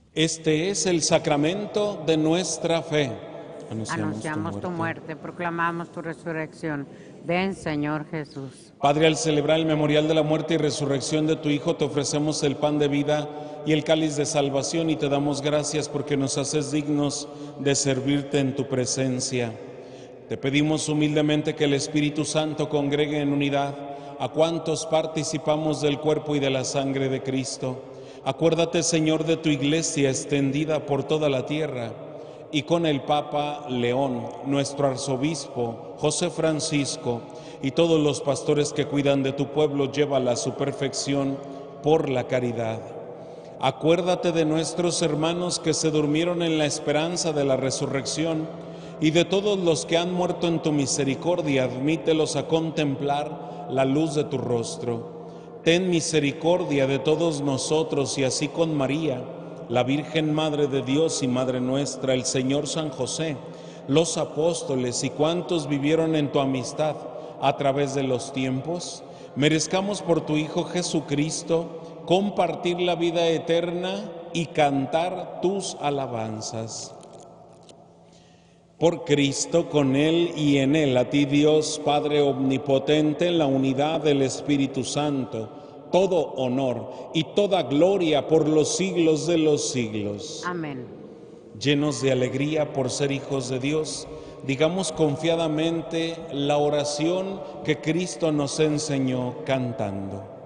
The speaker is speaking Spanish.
Este es el sacramento de nuestra fe. Anunciamos tu muerte, proclamamos tu resurrección. Ven, Señor Jesús. Padre, al celebrar el memorial de la muerte y resurrección de tu Hijo, te ofrecemos el pan de vida y el cáliz de salvación y te damos gracias porque nos haces dignos de servirte en tu presencia. Te pedimos humildemente que el Espíritu Santo congregue en unidad a cuantos participamos del cuerpo y de la sangre de Cristo. Acuérdate, Señor, de tu iglesia extendida por toda la tierra y con el Papa León, nuestro arzobispo, José Francisco, y todos los pastores que cuidan de tu pueblo, llévala a su perfección por la caridad. Acuérdate de nuestros hermanos que se durmieron en la esperanza de la resurrección y de todos los que han muerto en tu misericordia, admítelos a contemplar la luz de tu rostro. Ten misericordia de todos nosotros y así con María, la Virgen Madre de Dios y Madre nuestra, el Señor San José, los apóstoles y cuantos vivieron en tu amistad a través de los tiempos, merezcamos por tu Hijo Jesucristo compartir la vida eterna y cantar tus alabanzas. Por Cristo, con Él y en Él, a ti Dios Padre Omnipotente, en la unidad del Espíritu Santo, todo honor y toda gloria por los siglos de los siglos. Amén. Llenos de alegría por ser hijos de Dios, digamos confiadamente la oración que Cristo nos enseñó cantando.